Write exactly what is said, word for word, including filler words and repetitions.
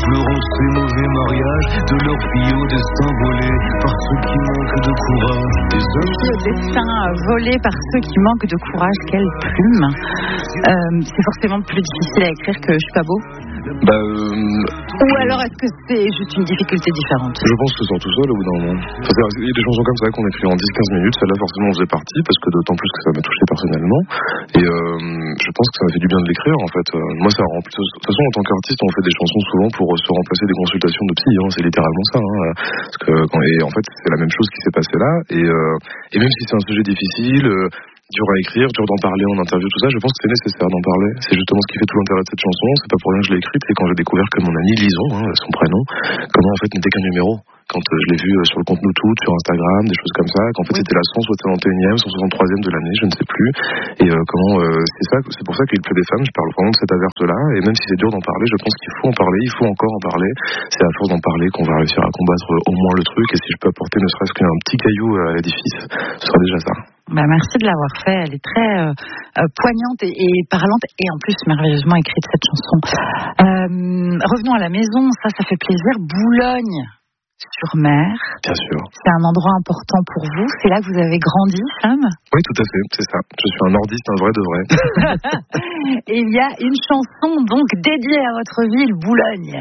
pleurant ces mauvais mariages, de leurs filles au destin volé par ceux qui manquent de courage. Des hommes Le destin volé par ceux qui manquent de courage, quelle plume. Euh, c'est forcément plus difficile à écrire que Je suis pas beau. Bah, euh, Ou alors est-ce que c'est juste une difficulté différente? Je pense que ça sort tout seul au bout d'un moment. Enfin, il y a des chansons comme ça qu'on écrit en dix quinze minutes, celle-là forcément faisait partie, parce que d'autant plus que ça m'a touché personnellement. Et euh, je pense que ça m'a fait du bien de l'écrire en fait. Euh, moi ça remplit. De toute façon en tant qu'artiste on fait des chansons souvent pour se remplacer des consultations de psy, hein, c'est littéralement ça. Hein, parce que, quand, et en fait c'est la même chose qui s'est passé là. Et, euh, et même si c'est un sujet difficile, euh, dur à écrire, dur d'en parler en interview, tout ça, je pense que c'est nécessaire d'en parler. C'est justement ce qui fait tout l'intérêt de cette chanson. C'est pas pour rien que je l'ai écrite, c'est quand j'ai découvert que mon ami Lison, hein, son prénom, comment en fait n'était qu'un numéro. Quand euh, je l'ai vu euh, sur le compte Noutout, sur Instagram, des choses comme ça, qu'en fait oui. C'était la cent soixante et unième, cent soixante-troisième de l'année, je ne sais plus. Et euh, comment euh, c'est ça, c'est pour ça qu'il pleut des femmes. Je parle vraiment de cette averte-là. Et même si c'est dur d'en parler, je pense qu'il faut en parler, il faut encore en parler. C'est à force d'en parler qu'on va réussir à combattre euh, au moins le truc. Et si je peux apporter ne serait-ce qu'un petit caillou à l'édifice, ce sera déjà ça. Bah merci de l'avoir fait, elle est très euh, euh, poignante et, et parlante et en plus merveilleusement écrite cette chanson. Euh, revenons à la maison, ça ça fait plaisir. Boulogne-sur-Mer. Bien sûr. C'est un endroit important pour vous, c'est là que vous avez grandi, Sam? Oui, tout à fait, c'est ça. Je suis un nordiste, un vrai de vrai. Et il y a une chanson donc dédiée à votre ville, Boulogne.